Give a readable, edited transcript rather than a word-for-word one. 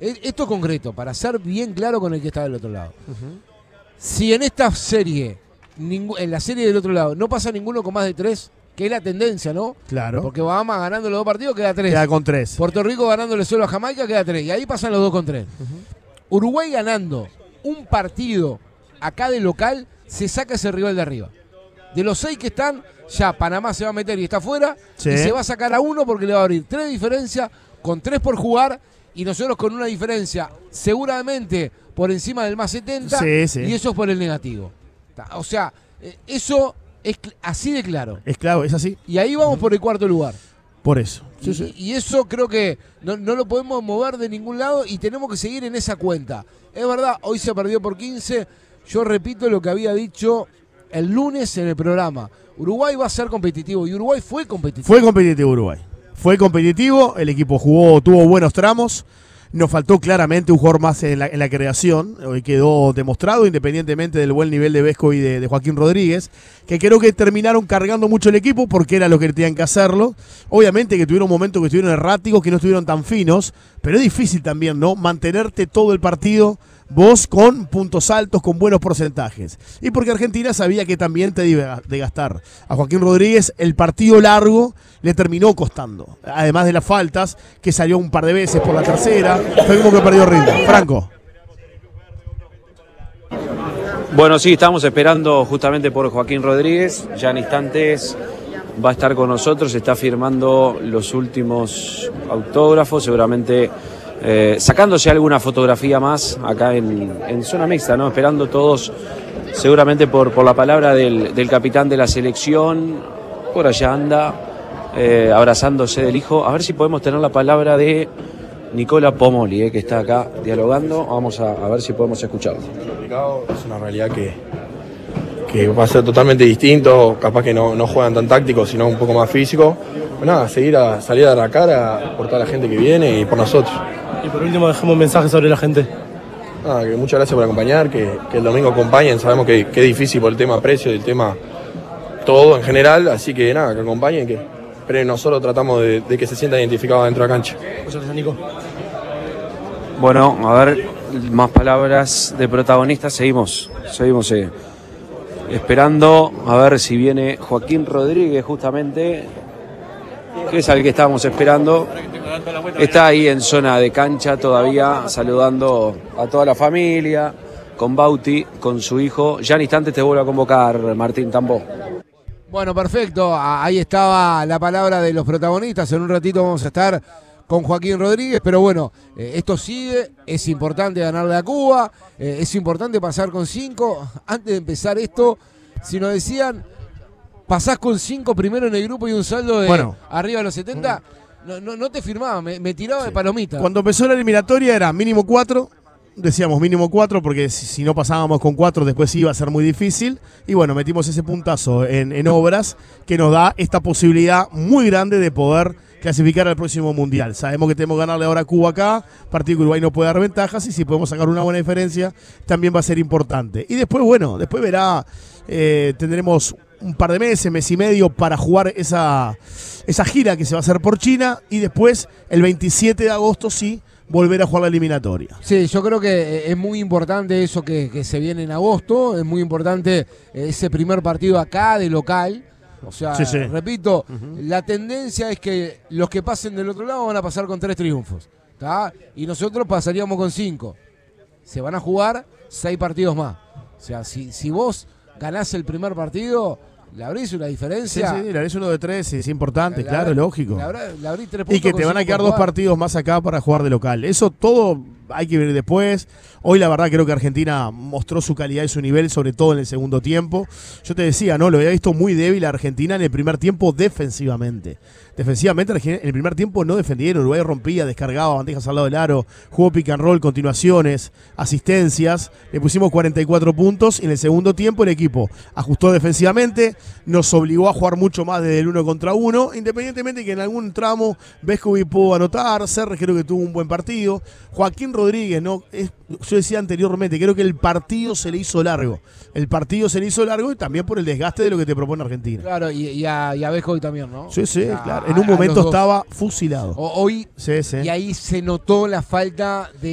esto es concreto, para ser bien claro con el que está del otro lado. Si en esta serie, en la serie del otro lado, no pasa ninguno con más de 3, que es la tendencia, ¿no? Claro. Porque Bahamas ganando los 2 partidos queda 3. Queda con 3. Puerto Rico ganándole solo a Jamaica queda 3. Y ahí pasan los 2 con 3. Uruguay ganando un partido acá de local, se saca ese rival de arriba. De los 6 que están, ya Panamá se va a meter y está fuera. Sí. Y se va a sacar a 1 porque le va a abrir 3 diferencias, con 3 por jugar. Y nosotros con una diferencia seguramente por encima del más 70. Sí, sí. Y eso es por el negativo. O sea, eso es así de claro. Es claro, es así. Y ahí vamos por el 4º lugar. Por eso. Y eso creo que no lo podemos mover de ningún lado y tenemos que seguir en esa cuenta. Es verdad, hoy se perdió por 15. Yo repito lo que había dicho el lunes en el programa. Uruguay va a ser competitivo y Uruguay fue competitivo. Fue competitivo Uruguay. Fue competitivo, el equipo tuvo buenos tramos. Nos faltó claramente un jugador más en la creación. Hoy quedó demostrado, independientemente del buen nivel de Vesco y de Joaquín Rodríguez, que creo que terminaron cargando mucho el equipo porque era lo que tenían que hacerlo. Obviamente que tuvieron momentos que estuvieron erráticos, que no estuvieron tan finos, pero es difícil también, ¿no? Mantenerte todo el partido vos con puntos altos, con buenos porcentajes. Y porque Argentina sabía que también te iba de gastar. A Joaquín Rodríguez el partido largo le terminó costando. Además de las faltas, que salió un par de veces por la tercera. Fue como que perdió ritmo. Franco. Bueno, sí, estamos esperando justamente por Joaquín Rodríguez. Ya en instantes va a estar con nosotros, está firmando los últimos autógrafos, seguramente sacándose alguna fotografía más acá en zona mixta, ¿no? Esperando todos, seguramente por la palabra del capitán de la selección. Por allá anda, abrazándose del hijo. A ver si podemos tener la palabra de Nicola Pomoli, que está acá dialogando. Vamos a ver si podemos escucharlo. Es una realidad que va a ser totalmente distinto. Capaz que no juegan tan tácticos, sino un poco más físico. Pero nada, salir a dar cara por toda la gente que viene y por nosotros. Y por último, dejemos un mensaje sobre la gente. Nada, que muchas gracias por acompañar, que el domingo acompañen. Sabemos que es difícil por el tema precio, el tema todo en general. Así que nada, que acompañen, pero nosotros tratamos de que se sientan identificados dentro de la cancha. Muchas gracias, Nico. Bueno, a ver, más palabras de protagonistas. Seguimos esperando a ver si viene Joaquín Rodríguez justamente, que es al que estábamos esperando. Está ahí en zona de cancha todavía, saludando a toda la familia, con Bauti, con su hijo. Ya en instantes te vuelvo a convocar, Martín Tambó. Bueno, perfecto. Ahí estaba la palabra de los protagonistas. En un ratito vamos a estar con Joaquín Rodríguez, pero bueno, esto sigue. Es importante ganarle a Cuba, es importante pasar con 5. Antes de empezar esto, si nos decían, pasás con 5 primero en el grupo y un saldo de arriba de los 70, no te firmaba, me tiraba de palomita. Cuando empezó la eliminatoria era mínimo 4. Decíamos mínimo 4 porque si no pasábamos con 4 después iba a ser muy difícil. Y bueno, metimos ese puntazo en obras que nos da esta posibilidad muy grande de poder clasificar al próximo Mundial. Sabemos que tenemos que ganarle ahora a Cuba acá, partido que Uruguay no puede dar ventajas y si podemos sacar una buena diferencia también va a ser importante. Y después, bueno, después verá, tendremos un par de meses, mes y medio para jugar esa gira que se va a hacer por China y después el 27 de agosto sí volver a jugar la eliminatoria. Sí, yo creo que es muy importante eso que se viene en agosto, es muy importante ese primer partido acá de local. O sea, repito, la tendencia es que los que pasen del otro lado van a pasar con 3 triunfos, ¿tá? Y nosotros pasaríamos con 5. Se van a jugar 6 partidos más. O sea, si vos ganás el primer partido, le abrís una diferencia. Sí, le abrís uno de 3, es importante, claro, lógico. Le abrís 3 puntos. Y que te van a quedar 2 partidos más acá para jugar de local. Eso todo hay que ver después. Hoy la verdad creo que Argentina mostró su calidad y su nivel, sobre todo en el segundo tiempo. Yo te decía, ¿no? Lo había visto muy débil a Argentina en el primer tiempo defensivamente. Defensivamente en el primer tiempo no defendieron. Uruguay rompía, descargaba bandejas al lado del aro, jugó pick and roll, continuaciones, asistencias. Le pusimos 44 puntos y en el segundo tiempo el equipo ajustó defensivamente, nos obligó a jugar mucho más desde el 1 contra 1, independientemente que en algún tramo Vescovi pudo anotar, Serres creo que tuvo un buen partido. Joaquín Rodríguez, ¿no? Yo decía anteriormente, creo que el partido se le hizo largo. El partido se le hizo largo y también por el desgaste de lo que te propone Argentina. Claro, y a Vescovi también, ¿no? Sí, claro. En un momento estaba fusilado. Hoy, y ahí se notó la falta de